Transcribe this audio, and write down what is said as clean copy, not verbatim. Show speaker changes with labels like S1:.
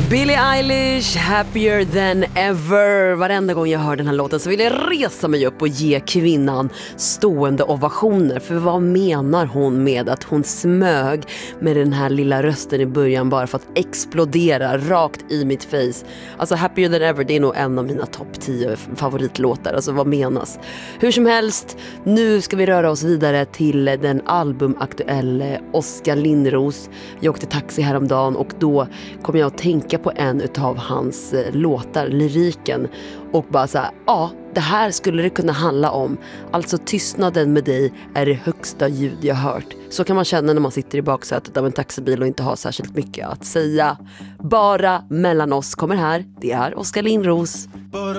S1: Billie Eilish, Happier than ever. Varenda gång jag hör den här låten så vill jag resa mig upp och ge kvinnan stående ovationer. För vad menar hon med att hon smög med den här lilla rösten i början bara för att explodera rakt i mitt face? Alltså Happier than ever, det är nog en av mina topp 10 favoritlåtar. Alltså vad menas? Hur som helst, nu ska vi röra oss vidare till den albumaktuella Oskar Lindros. Jag åkte taxi häromdagen och då kom jag att tänka på en utav hans låtar, lyriken, och bara så här, ja, det här skulle det kunna handla om. Alltså tystnaden med dig är det högsta ljud jag hört. Så kan man känna när man sitter i baksätet av en taxibil och inte har särskilt mycket att säga. Bara mellan oss kommer här, det är Oskar Lindros.